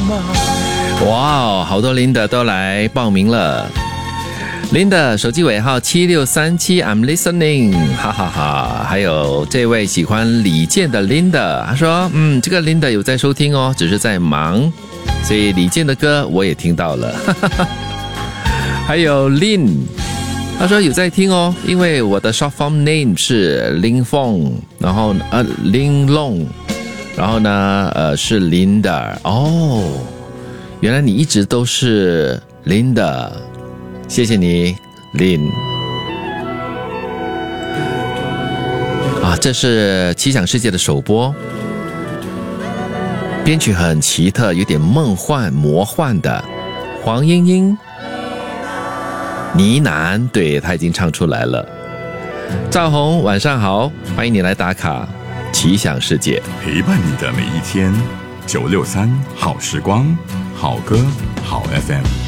哇，好多 Linda 都来报名了。Linda 手机尾号7637 I'm listening 哈哈哈。还有这位喜欢李健的 Linda， 他说这个 Linda 有在收听哦，只是在忙，所以李健的歌我也听到了哈哈哈。还有 Lin， 他说有在听哦，因为我的 short form name 是 Lin Fong， 然后Lin Long， 然后呢是 Linda。 哦，原来你一直都是 Linda， 谢谢你 Lin。 这是奇想世界的首播，编曲很奇特，有点梦幻魔幻的，黄莺莺呢喃，对，他已经唱出来了。赵红晚上好，欢迎你来打卡奇想世界， 陪伴你的每一天。963好时光，好歌好 FM。